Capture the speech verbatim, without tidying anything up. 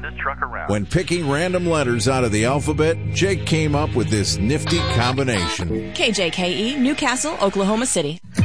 this truck around. When picking random letters out of the alphabet, Jake came up with this nifty combination. K J K E, Newcastle, Oklahoma City.